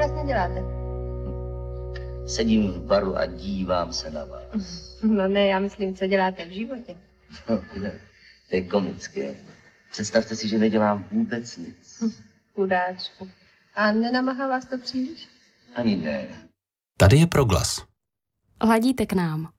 vlastně děláte? Sedím v baru a dívám se na vás. No ne, já myslím, co děláte v životě. To je komické. Představte si, že nedělám vůbec nic. Chudáčku. A nenamahá vás to příliš? Ani ne. Tady je Proglas. Hladíte k nám.